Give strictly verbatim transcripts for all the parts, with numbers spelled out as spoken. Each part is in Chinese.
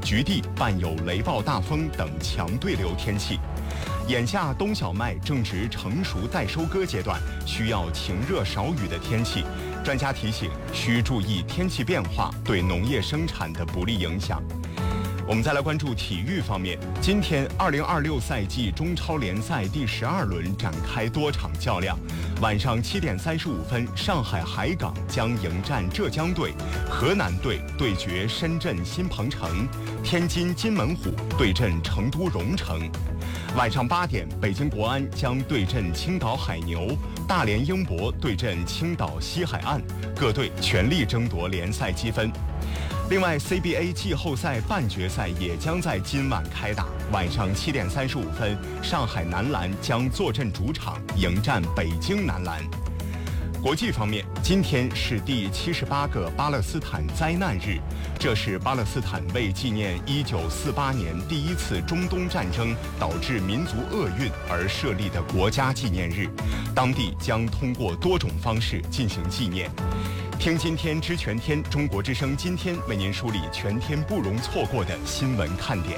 局地伴有雷暴大风等强对流天气。眼下冬小麦正值成熟待收割阶段，需要晴热少雨的天气。专家提醒，需注意天气变化对农业生产的不利影响。我们再来关注体育方面，今天二零二六赛季中超联赛第十二轮展开多场较量。晚上七点三十五分，上海海港将迎战浙江队，河南队对决深圳新鹏城，天津津门虎对阵成都蓉城。晚上八点，北京国安将对阵青岛海牛，大连英博对阵青岛西海岸，各队全力争夺联赛积分。另外 ，C B A 季后赛半决赛也将在今晚开打。晚上七点三十五分，上海男篮将坐镇主场迎战北京男篮。国际方面，今天是第七十八个巴勒斯坦灾难日，这是巴勒斯坦为纪念一九四八年第一次中东战争导致民族厄运而设立的国家纪念日，当地将通过多种方式进行纪念。听今天知全天，中国之声今天为您梳理全天不容错过的新闻看点。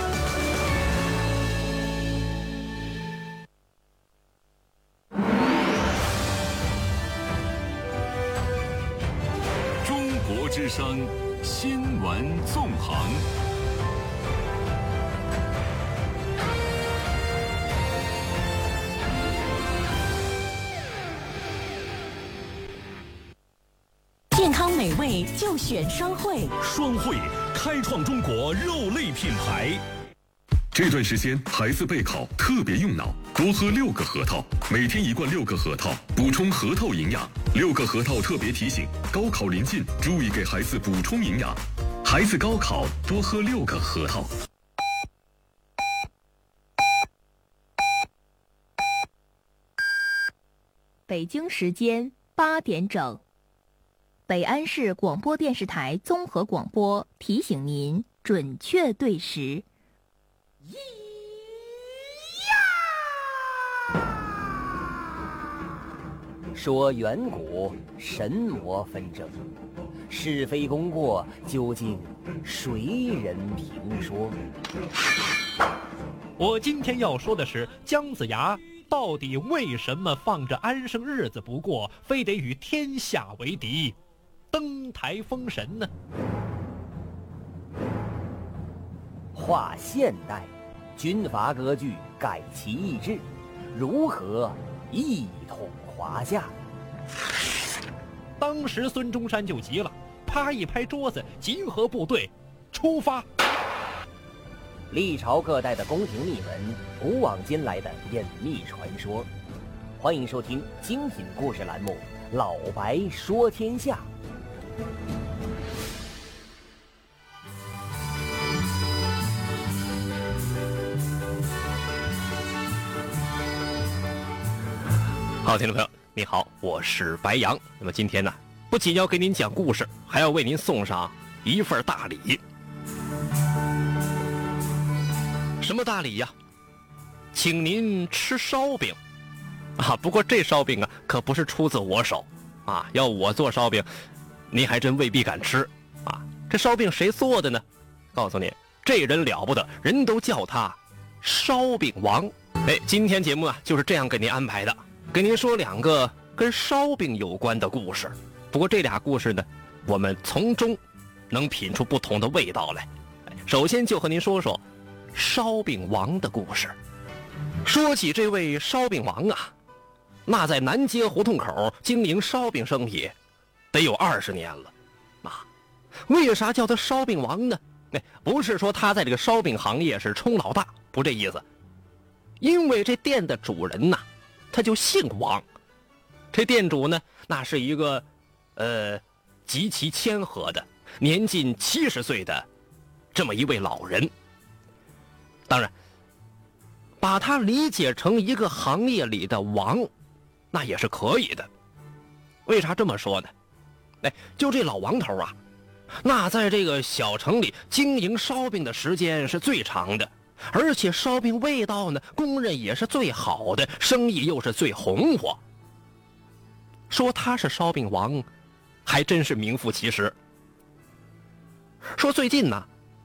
中国之声新闻纵横。 健康美味就选双汇， 双汇开创中国肉类品牌。 这段时间孩子备考特别用脑，多喝六个核桃，每天一罐六个核桃，补充核桃营养。六个核桃特别提醒：高考临近，注意给孩子补充营养。孩子高考多喝六个核桃。 北京时间八点整。北安市广播电视台综合广播提醒您准确对时。 说远古神魔纷争，是非功过究竟谁人评说？ 我今天要说的是姜子牙到底为什么放着安生日子不过，非得与天下为敌，登台封神呢？ 划现代，军阀割据，改其意志，如何一统华夏？ 当时孙中山就急了，啪一拍桌子，集合部队，出发。 历朝各代的宫廷秘闻，古往今来的隐秘传说。欢迎收听精品故事栏目《老白说天下》。 好，听众朋友你好，我是白杨。那么今天呢，不仅要给您讲故事，还要为您送上一份大礼。什么大礼呀？请您吃烧饼啊！不过这烧饼啊，可不是出自我手啊！要我做烧饼，您还真未必敢吃啊！这烧饼谁做的呢？告诉你，这人了不得，人都叫他烧饼王。哎，今天节目啊就是这样给您安排的，给您说两个跟烧饼有关的故事。不过这俩故事呢，我们从中能品出不同的味道来。首先就和您说说烧饼王的故事。说起这位烧饼王啊，那在南街胡同口经营烧饼生意得有二十年了啊。为啥叫他烧饼王呢？哎，不是说他在这个烧饼行业是冲老大，不这意思。因为这店的主人呐，他就姓王。这店主呢，那是一个呃极其谦和的年近七十岁的这么一位老人。当然把他理解成一个行业里的王，那也是可以的。为啥这么说呢？哎，就这老王头啊，那在这个小城里经营烧饼的时间是最长的，而且烧饼味道呢，公认也是最好的，生意又是最红火。说他是烧饼王，还真是名副其实。说最近呢，